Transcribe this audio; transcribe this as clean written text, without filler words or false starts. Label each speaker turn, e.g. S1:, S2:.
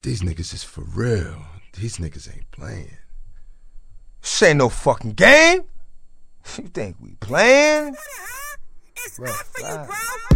S1: These niggas is for real. These niggas ain't playing.
S2: This ain't no fucking game. You think we playing?
S3: It's bad for you, bro.